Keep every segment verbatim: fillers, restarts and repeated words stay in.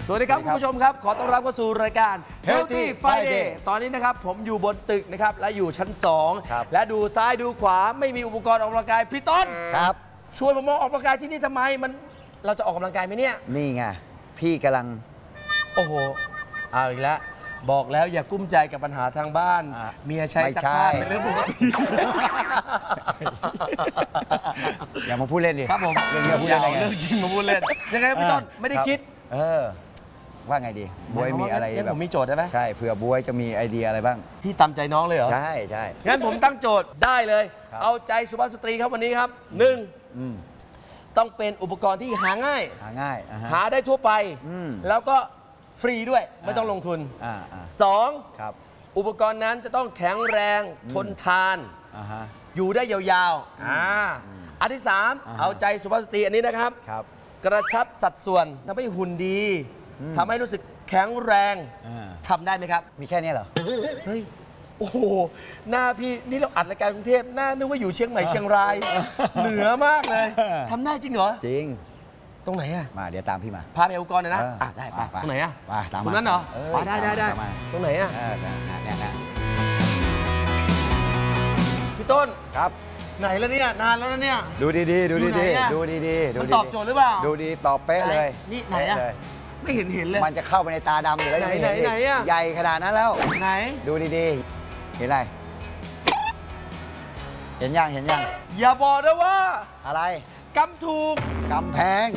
สวัสดีครับคุณผู้ชมครับขอต้อนรับเข้าสู่รายการ Healthy Friday ตอนนี้นะครับผมอยู่บนตึกนะครับและอยู่ชั้นสองและดูซ้ายดูขวาไม่มีอุปกรณ์ออกกำลังกายพี่ต้นครับชวนผมมาออกกำลังกายที่นี่ทำไมมันเราจะออกกำลังกายไหมเนี่ยนี่ไงพี่กำลังโอ้โหเอาอีกแล้วบอกแล้วอย่ากุ้มใจกับปัญหาทางบ้านเมียใช้ซักผ้าเป็นเรื่องปกติอย่ามาพูดเล่นดิครับผมเรื่องนี้พูดเล่นเรื่องจริงมาพูดเล่นยังไงพี่ต้นไม่ได้คิดเออว่าไงดีบวยมีอะไรแบบผมมีโจทย์ได้ไหมใช่เผื่อบวยจะมีไอเดียอะไรบ้างพี่ตามใจน้องเลยเหรอใช่ใช่งั้นผมตั้งโจทย์ได้เลยเอาใจสุภาพสตรีครับวันนี้ครับหนึ่งต้องเป็นอุปกรณ์ที่หาง่ายหาง่ายหาได้ทั่วไปแล้วก็ฟรีด้วยไม่ต้องลงทุนสองอุปกรณ์นั้นจะต้องแข็งแรงทนทานอยู่ได้ยาวๆอ่าอันที่สามเอาใจสุภาพสตรีอันนี้นะครับกระชับสัดส่วนทำให้หุ่นดีทำให้รู้สึกแข็งแรงทำได้ไหมครับมีแค่นี้เหรอเฮ้ยโอ้โหหน้าพี่นี่เราอัดรายการกรุงเทพหน้านึกว่าอยู่เชียงใหม่เชียงรายเหนือมากเลยทำได้จริงเหรอจริงตรงไหนอะมาเดี๋ยวตามพี่มาพาไปอุปกรณ์นะอ่ะได้ไปตรงไหนอะมาตามมาตรงนั้นเหรอไปได้ได้ได้ตรงไหนอะเนี่ยนะพี่ต้นครับไหนแล้วเนี่ยนานแล้วนะเนี่ยดูดีๆดูดีๆดูดีๆมันตอบโจทย์หรือเปล่าดูดีตอบเป๊ะเลยนี่ไหนอะไม่เห็นเห็นเลยมันจะเข้าไปในตาดำอยู่แล้วยังไม่เห็นไหนอะใหญ่ขนาดนั้นแล้วไหนดูดีๆเห็นอะไรเห็นยังเห็นยังอย่าบอกนะว่าอะไรกำถูกกำแพง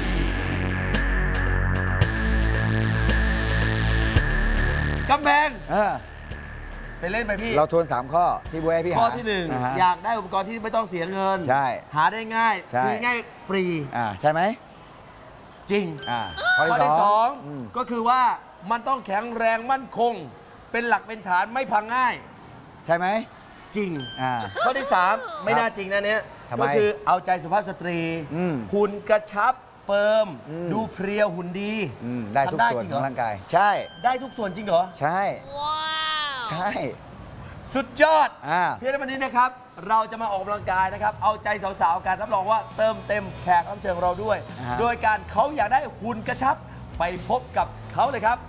กำแพงเออไปเล่นไปพี่เราทวนสามข้อที่บวยให้พี่หาข้อที่หนึ่งอยากได้อุปกรณ์ที่ไม่ต้องเสียเงินใช่หาได้ง่ายคือง่ายฟรีอ่าใช่ไหมจริงอ่าข้อที่สองก็คือว่ามันต้องแข็งแรงมั่นคงเป็นหลักเป็นฐานไม่พังง่ายใช่ไหมจริงอ่าข้อที่สามไม่น่าจริงนะเนี้ยก็คือเอาใจสุภาพสตรีหุ่นกระชับเฟิร์มดูเพรียวหุ่นดีได้ทุกส่วนของร่างกายใช่ได้ทุกส่วนจริงเหรอใช่ใช่สุดยอดเพื่อนวันนี้นะครับเราจะมาออกกำลังกายนะครับเอาใจสาวๆกันรับรองว่าเติมเต็มแขกรับเชิญเราด้วยโดยการเขาอยากได้หุ่นกระชับไปพบกับเขาเลยครับ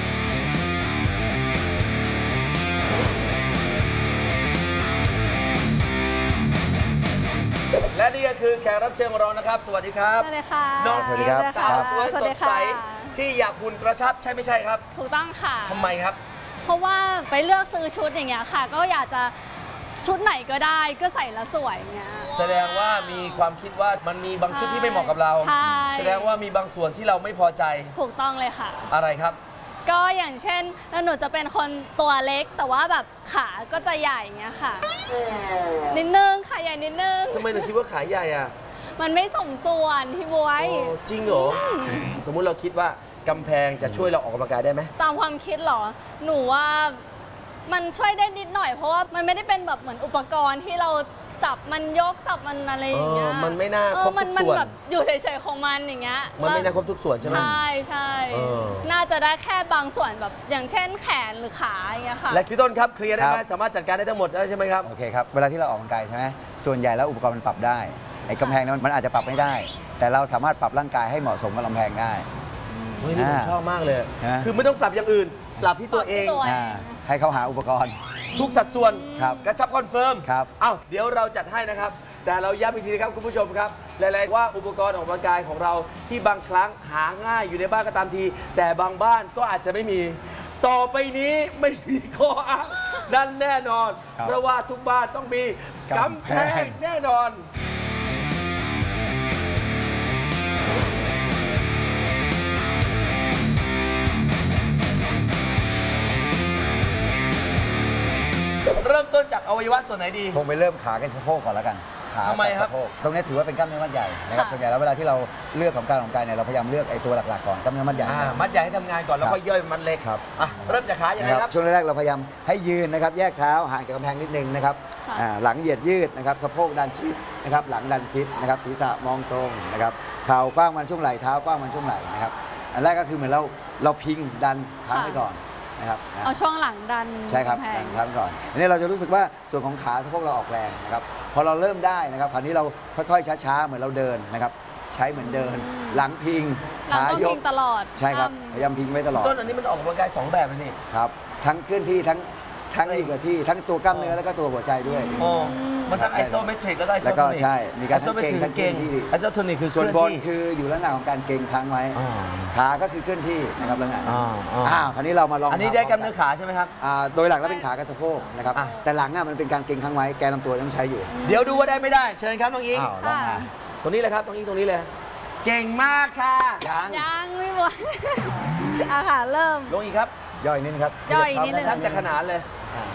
และนี่ก็คือแขกรับเชิญของเรานะครับสวัสดีครับสวัสดีค่ะน้องทีสาวสวยสดใสที่อยากหุ่นกระชับใช่ไม่ใช่ครับถูกต้องค่ะทำไมครับเพราะว่าไปเลือกซื้อชุดอย่างเงี้ยค่ะก็อยากจะชุดไหนก็ได้ก็ใส่แล้วสวยเงี้ยแสดงว่ามีความคิดว่ามันมีบางชุดที่ไม่เหมาะกับเราใช่แสดงว่ามีบางส่วนที่เราไม่พอใจถูกต้องเลยค่ะอะไรครับก็อย่างเช่นหนูจะเป็นคนตัวเล็กแต่ว่าแบบขาก็จะใหญ่เงี้ยค่ะนิดนึงขาใหญ่นิดนึงทำไมถึงคิดว่าขาใหญ่อ่ะมันไม่สมส่วนพี่บวยจริงเหรอสมมุติเราคิดว่ากำแพงจะช่วยเราออกกำลังกายได้ไหมตามความคิดเหรอหนูว่ามันช่วยได้นิดหน่อยเพราะว่ามันไม่ได้เป็นแบบเหมือนอุปกรณ์ที่เราจับมันยกจับมันอะไรอย่างเงี้ยมันไม่น่าครบทุกส่วนมันแบบอยู่เฉยๆของมันอย่างเงี้ยมันไม่น่าครบทุกส่วนใช่ไหมใช่ใช่น่าจะได้แค่บางส่วนแบบอย่างเช่นแขนหรือขาอย่างเงี้ยค่ะและพี่ต้นครับเคลียร์ได้ไหมสามารถจัดการได้ทั้งหมดได้ใช่ไหมครับโอเคครับเวลาที่เราออกกำลังกายใช่ไหมส่วนใหญ่แล้วอุปกรณ์มันปรับได้ไอ้กำแพงนั้นมันอาจจะปรับไม่ได้แต่เราสามารถปรับร่างกายให้เหมาะสมกับกำแพงได้เฮ้ยนี่ผมชอบมากเลยคือไม่ต้องปรับอย่างอื่นปรับที่ตัวเองให้เขาหาอุปกรณ์ทุกสัดส่วนกระชับคอนเฟิร์มเอ้าเดี๋ยวเราจัดให้นะครับแต่เราย้ำอีกทีนะครับคุณผู้ชมครับหลายๆว่าอุปกรณ์ออกกำลังกายของเราที่บางครั้งหาง่ายอยู่ในบ้านก็ตามทีแต่บางบ้านก็อาจจะไม่มีต่อไปนี้ไม่มีข้ออ้างนั่นแน่นอนเพราะว่าทุกบ้านต้องมีกำแพงแน่นอนเริ่มต้นจากอวัยวะส่วนไหนดีคงไปเริ่มขากับสะโพกก่อนแล้วกันขาทำไมครับตรงนี้ถือว่าเป็นกล้ามเนื้อมัดใหญ่นะครับส่วนใหญ่แล้วเวลาที่เราเลือกของการออกกำลังกายเนี่ยเราพยายามเลือกไอ้ตัวหลักๆก่อนกล้ามเนื้อมัดใหญ่มัดใหญ่ให้ทำงานก่อนแล้วก็ย่อยมัดเล็กครับเริ่มจากขาอย่างไรครับช่วงแรกๆเราพยายามให้ยืนนะครับแยกเท้าห่างจากกำแพงนิดนึงนะครับหลังเหยียดยืดนะครับสะโพกดันชิดนะครับหลังดันชิดนะครับศีรษะมองตรงนะครับเข่ากว้างมันช่วงไหล่เท้ากว้างมันช่วงไหล่นะครับอันแรกก็คือเหมือนเราเราพิงดันเท้าไปก่อนนะครับเอาช่วงหลังดันใช่ครับดันเท้าก่อนอันนี้เราจะรู้สึกว่าส่วนของขาสะโพกเราออกแรงนะครับพอเราเริ่มได้นะครับคราวนี้เราค่อยๆช้าๆเหมือนเราเดินนะครับชใช้เหมือนเดิน หลังพิงเราขาต้องยพิกงตลอดใช่ครับทำพยายามพิงไว้ตลอดต้นอันนี้มันออกกำลังกายสองแบบเลยนี่ครับทั้งเคลื่อนที่ทั้งทั้งอยู่กับที่ทั้งตัวกล้ามเนื้อแล้วก็ตัวหัวใจด้วยโอ้มันทั้งไอโซเมตริกแล้วก็ไอโซแล้วโทก็นิกใช่มีการไอโซทั้งเมเก่งตริกทั้งเคเก่ลื่อง นที่ไอโซโทนิกคือส่วนบนเคลื่อที่คืออยู่ลักษณะของการเก่งค้างไว้อ่าขาก็คือเคลื่อนที่นะครับลักษณะอ่าอ่าอ้าวคราวนี้เรามาลองอันนี้ได้กล้ามเนื้อขาใช่ไหมครับอ่าโดยหลักแล้วเป็นขากับสะโพกนะครับอ่ะแต่หลังอ่ะมันเป็นการเก่งค้างไว้แกนลำตัวต้องใช้อยู่เดี๋ยวดูว่าได้ไม่ได้ เชิญครับน้องอิงอ้าวลองมาค่ะตรงนี้เลยครับ ตรงนี้ตรงนี้เลย เก่งมากค่ะยังยังไม่หมด อะค่ะ เริ่มลงอีกครับย่อยนิดนึงครับย่อยนิดนึงแทบจะขนานเลย